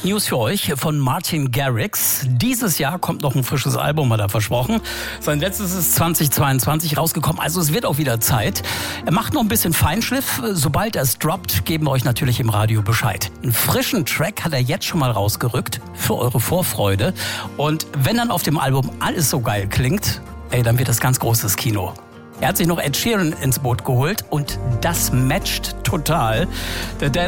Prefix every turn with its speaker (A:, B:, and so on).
A: News für euch von Martin Garrix. Dieses Jahr kommt noch ein frisches Album, hat er versprochen. Sein letztes ist 2022 rausgekommen, also es wird auch wieder Zeit. Er macht noch ein bisschen Feinschliff. Sobald er es droppt, geben wir euch natürlich im Radio Bescheid. Einen frischen Track hat er jetzt schon mal rausgerückt für eure Vorfreude. Und wenn dann auf dem Album alles so geil klingt, dann wird das ganz großes Kino. Er hat sich noch Ed Sheeran ins Boot geholt und das matcht total. Der